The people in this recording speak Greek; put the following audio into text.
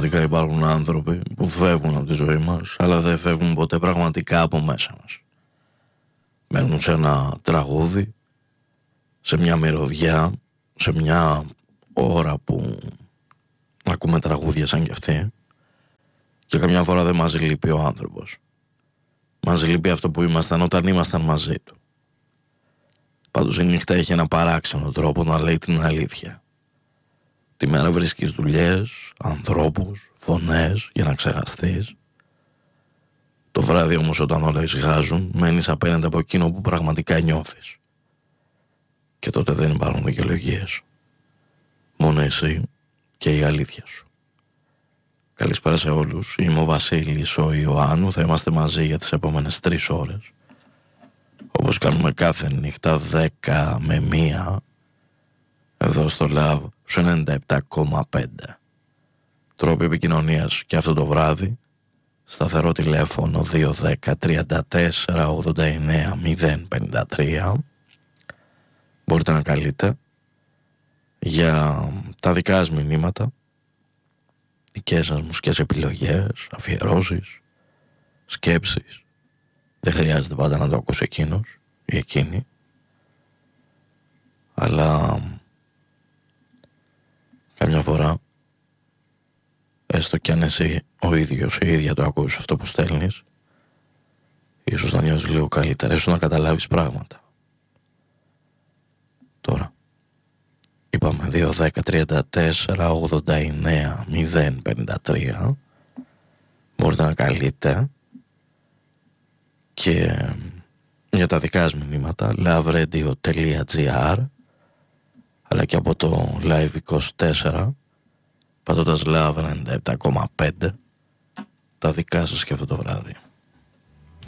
Πραγματικά υπάρχουν άνθρωποι που φεύγουν από τη ζωή μας, αλλά δεν φεύγουν ποτέ πραγματικά από μέσα μας. Μένουν σε ένα τραγούδι, σε μια μυρωδιά, σε μια ώρα που ακούμε τραγούδια σαν κι αυτή, και καμιά φορά δεν μας λείπει ο άνθρωπος. Μας λείπει αυτό που ήμασταν όταν ήμασταν μαζί του. Πάντως η νύχτα έχει ένα παράξενο τρόπο να λέει την αλήθεια. Τη μέρα βρίσκεις δουλειές, ανθρώπους, φωνές για να ξεχαστείς. Το βράδυ όμως, όταν όλα εισγάζουν, μένεις απέναντι από εκείνο που πραγματικά νιώθεις. Και τότε δεν υπάρχουν δικαιολογίες. Μόνο εσύ και η αλήθεια σου. Καλησπέρα σε όλους. Είμαι ο Βασίλης ο Ιωάννου. Θα είμαστε μαζί για τις επόμενες 3 ώρες. Όπως κάνουμε κάθε νύχτα, 10 με 1, εδώ στο Love, στο 97,5. Τρόποι επικοινωνίας και αυτό το βράδυ. Σταθερό τηλέφωνο 210 34 89 053. Μπορείτε να καλείτε για τα δικά σας μηνύματα, δικές σας μουσικές επιλογές, αφιερώσεις, σκέψεις. Δεν χρειάζεται πάντα να το ακούσει εκείνος ή εκείνη, αλλά καμιά φορά, έστω κι αν εσύ ο ίδιος ή η ίδια το ακούς αυτό που στέλνεις, ίσως να νιώσεις λίγο καλύτερα, ίσως να καταλάβεις πράγματα. Τώρα είπαμε 210 34 89 053. Μπορείτε να καλείτε και για τα δικά σας μηνύματα laveradio.gr, αλλά και από το Live24 πατώντας Love 97,5, τα δικά σας και αυτό το βράδυ.